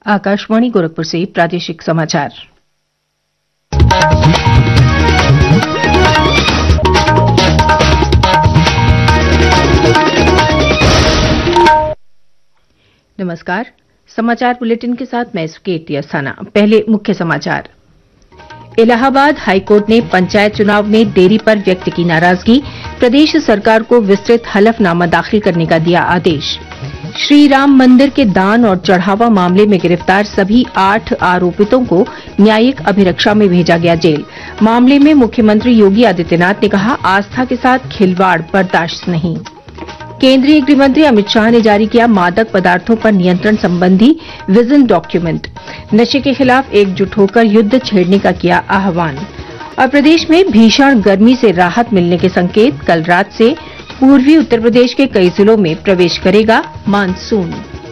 आकाशवाणी गोरखपुर से प्रादेशिक समाचार। नमस्कार। समाचार बुलेटिन के साथ मैं सुकेती अस्थाना। पहले मुख्य समाचार। इलाहाबाद हाईकोर्ट ने पंचायत चुनाव में देरी पर व्यक्त की नाराजगी, प्रदेश सरकार को विस्तृत हलफनामा दाखिल करने का दिया आदेश। श्री राम मंदिर के दान और चढ़ावा मामले में गिरफ्तार सभी 8 आरोपितों को न्यायिक अभिरक्षा में भेजा गया जेल। मामले में मुख्यमंत्री योगी आदित्यनाथ ने कहा, आस्था के साथ खिलवाड़ बर्दाश्त नहीं। केंद्रीय गृहमंत्री अमित शाह ने जारी किया मादक पदार्थों पर नियंत्रण संबंधी विजन डॉक्यूमेंट। नशे के खिलाफ एकजुट होकर युद्ध छेड़ने का किया आह्वान। और प्रदेश में भीषण गर्मी से राहत मिलने के संकेत, कल रात से पूर्वी उत्तर प्रदेश के कई जिलों में प्रवेश करेगा मानसून।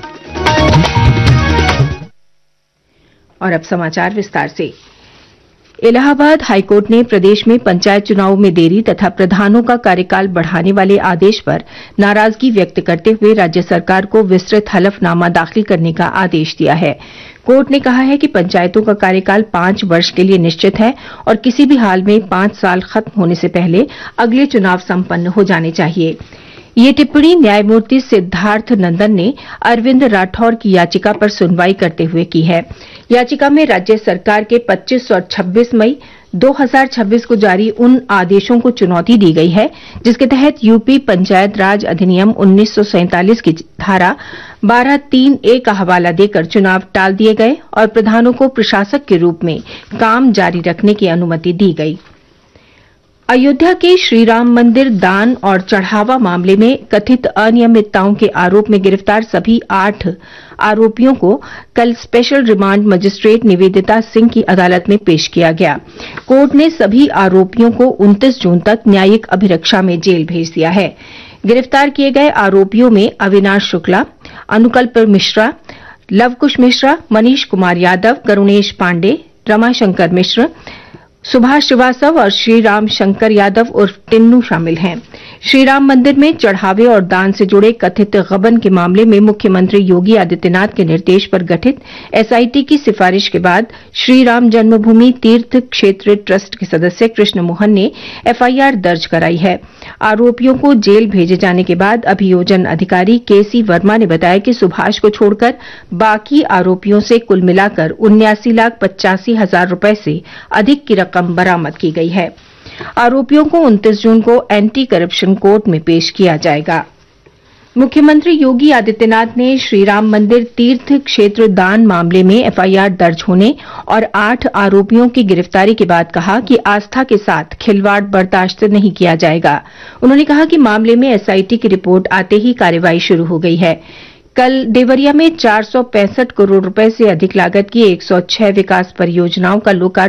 और अब समाचार विस्तार से। इलाहाबाद हाईकोर्ट ने प्रदेश में पंचायत चुनावों में देरी तथा प्रधानों का कार्यकाल बढ़ाने वाले आदेश पर नाराजगी व्यक्त करते हुए राज्य सरकार को विस्तृत हलफनामा दाखिल करने का आदेश दिया है। कोर्ट ने कहा है कि पंचायतों का कार्यकाल 5 वर्ष के लिए निश्चित है और किसी भी हाल में 5 साल खत्म होने से पहले अगले चुनाव संपन्न हो जाने चाहिए। ये टिप्पणी न्यायमूर्ति सिद्धार्थ नंदन ने अरविंद राठौर की याचिका पर सुनवाई करते हुए की है। याचिका में राज्य सरकार के 25 और 26 मई 2026 को जारी उन आदेशों को चुनौती दी गई है जिसके तहत यूपी पंचायत राज अधिनियम 1947 की धारा 12(3)(a) का हवाला देकर चुनाव टाल दिए गए और प्रधानों को प्रशासक के रूप में काम जारी रखने की अनुमति दी गई। अयोध्या के श्रीराम मंदिर दान और चढ़ावा मामले में कथित अनियमितताओं के आरोप में गिरफ्तार सभी 8 आरोपियों को कल special remand magistrate Nivedita Singh की अदालत में पेश किया गया। कोर्ट ने सभी आरोपियों को 29 जून तक न्यायिक अभिरक्षा में जेल भेज दिया है। गिरफ्तार किए गए आरोपियों में अविनाश शुक्ला, अनुकल्प मिश्रा, लवकुश मिश्रा, मनीष कुमार यादव, करुणेश पांडे, रमाशंकर मिश्र, सुभाष श्रीवास्तव और श्रीराम शंकर यादव उर्फ टिन्नू शामिल हैं। श्रीराम मंदिर में चढ़ावे और दान से जुड़े कथित गबन के मामले में मुख्यमंत्री योगी आदित्यनाथ के निर्देश पर गठित एसआईटी की सिफारिश के बाद श्रीराम जन्मभूमि तीर्थ क्षेत्र ट्रस्ट के सदस्य कृष्ण मोहन ने एफआईआर दर्ज कराई है। आरोपियों को जेल भेजे जाने के बाद अभियोजन अधिकारी केसी वर्मा ने बताया कि सुभाष को छोड़कर बाकी आरोपियों से कुल मिलाकर 79,85,000 रुपए से अधिक की रकम बरामद की गई है। आरोपियों को 29 जून को एंटी करप्शन कोर्ट में पेश किया जाएगा। मुख्यमंत्री योगी आदित्यनाथ ने श्रीराम मंदिर तीर्थ क्षेत्र दान मामले में एफआईआर दर्ज होने और 8 आरोपियों की गिरफ्तारी के बाद कहा कि आस्था के साथ खिलवाड़ बर्दाश्त नहीं किया जाएगा। उन्होंने कहा कि मामले में एसआईटी की रिपोर्ट आते ही कार्रवाई शुरू हो गई है। कल देवरिया में 465 करोड़ रुपए से अधिक लागत की 106 विकास परियोजनाओं का लोकार्पण